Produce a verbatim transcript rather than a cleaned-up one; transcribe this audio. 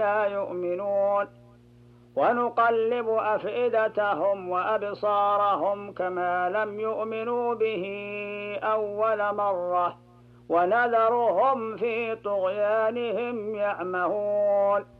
لا يؤمنون ونقلب أفئدتهم وأبصارهم كما لم يؤمنوا به أول مرة ونذرهم في طغيانهم يعمهون